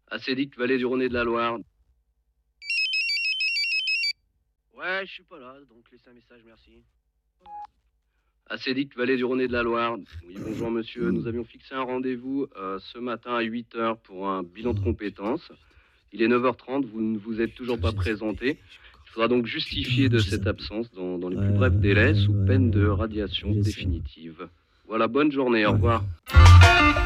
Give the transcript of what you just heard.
Acédique, vallée du Rhône et de la Loire. Ouais, je suis pas là, donc laissez un message, merci. Acédique, vallée du Rhône et de la Loire. Oui, bonjour monsieur, nous avions fixé un rendez-vous ce matin à 8 heures pour un bilan de compétences. Il est 9h30, vous ne vous êtes toujours pas présenté. Il faudra donc justifier de cette absence dans les plus brefs délais sous peine de radiation définitive. Voilà, bonne journée, au revoir.